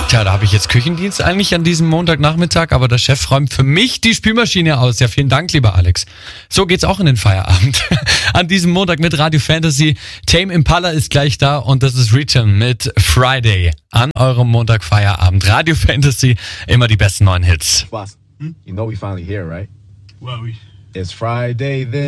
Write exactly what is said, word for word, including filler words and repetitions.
Tja, da habe ich jetzt Küchendienst eigentlich an diesem Montagnachmittag, aber der Chef räumt für mich die Spülmaschine aus. Ja, vielen Dank, lieber Alex. So geht's auch in den Feierabend. An diesem Montag mit Radio Fantasy. Tame Impala ist gleich da und das ist Rhythm mit Friday. An eurem Montag-Feierabend. Radio Fantasy, immer die besten neuen Hits. Boss, hmm? You know we finally here, right? Well, we... It's Friday then.